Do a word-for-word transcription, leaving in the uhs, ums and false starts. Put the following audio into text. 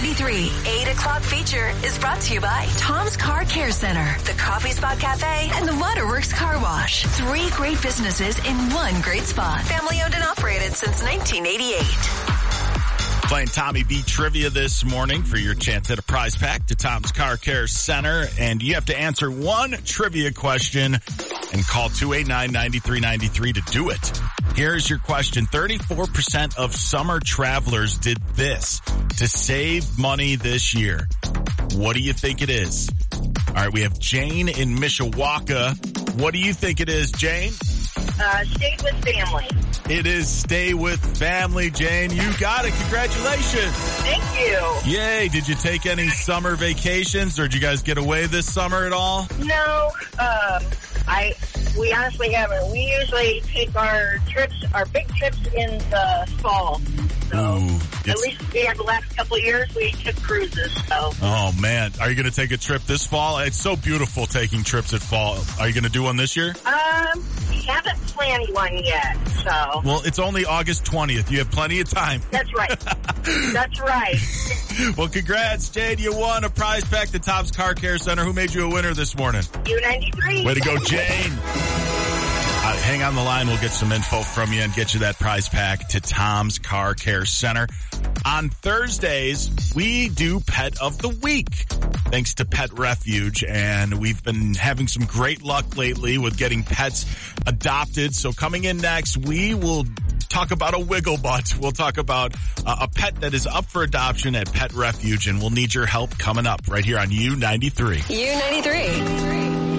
ninety-three eight o'clock feature is brought to you by Tom's Car Care Center, the Coffee Spot Cafe, and the Waterworks Car Wash. Three great businesses in one great spot. Family owned and operated since nineteen eighty-eight. Playing Tommy B Trivia this morning for your chance at a prize pack to Tom's Car Care Center. And you have to answer one trivia question and call two eight nine, nine three nine three to do it. Here's your question. thirty-four percent of summer travelers did this to save money this year. What do you think it is? All right, we have Jane in Mishawaka. What do you think it is, Jane? Uh, stayed with family. It is stay with family, Jane. You got it. Congratulations. Thank you. Yay. Did you take any summer vacations or did you guys get away this summer at all? No, um, I, we honestly haven't. We usually take our trips, our big trips in the fall. So Ooh, at least yeah, the last couple of years we took cruises. So. Oh, man. Are you going to take a trip this fall? It's so beautiful taking trips at fall. Are you going to do one this year? Um, haven't planned one yet, so. Well, it's only August twentieth. You have plenty of time. That's right. That's right. Well, congrats, Jade. You won a prize pack to Tom's Car Care Center. Who made you a winner this morning? U ninety-three. Way to go, Jane. Uh, hang on the line. We'll get some info from you and get you that prize pack to Tom's Car Care Center. On Thursdays, we do Pet of the Week, thanks to Pet Refuge. And we've been having some great luck lately with getting pets adopted. So coming in next, we will talk about a wiggle butt. We'll talk about uh, a pet that is up for adoption at Pet Refuge. And we'll need your help coming up right here on U ninety-three. U ninety-three.